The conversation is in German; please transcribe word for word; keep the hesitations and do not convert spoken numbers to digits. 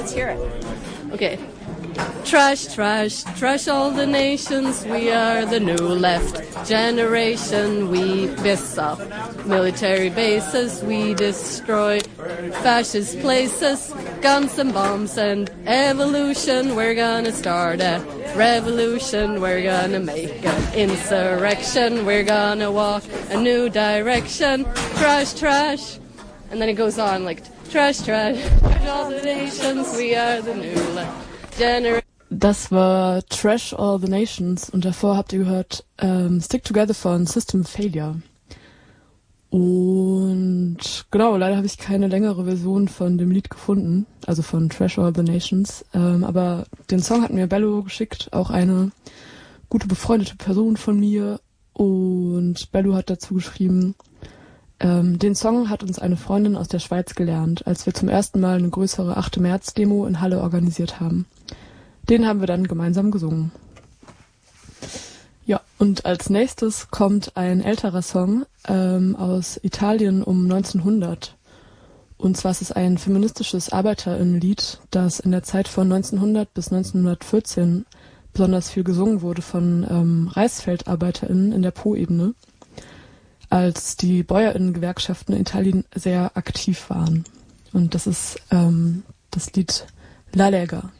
Let's hear it. Okay. Trash, trash, trash all the nations. We are the new left generation. We piss off military bases. We destroy fascist places. Guns and bombs and evolution. We're gonna start a revolution. We're gonna make an insurrection. We're gonna walk a new direction. Trash, trash. And then it goes on like, trash, trash, trash all the nations. We are the new left. Das war Trash All the Nations und davor habt ihr gehört ähm, Stick Together von System Failure. Und genau, leider habe ich keine längere Version von dem Lied gefunden, also von Trash All the Nations. Ähm, aber den Song hat mir Bello geschickt, auch eine gute befreundete Person von mir. Und Bello hat dazu geschrieben, ähm, den Song hat uns eine Freundin aus der Schweiz gelernt, als wir zum ersten Mal eine größere achte März-Demo in Halle organisiert haben. Den haben wir dann gemeinsam gesungen. Ja, und als nächstes kommt ein älterer Song ähm, aus Italien um neunzehnhundert. Und zwar ist es ein feministisches Arbeiterinnenlied, das in der Zeit von neunzehnhundert bis neunzehnhundertvierzehn besonders viel gesungen wurde von ähm, Reisfeldarbeiterinnen in der Po-Ebene, als die Bäuerinnen-Gewerkschaften in Italien sehr aktiv waren. Und das ist ähm, das Lied La Lega.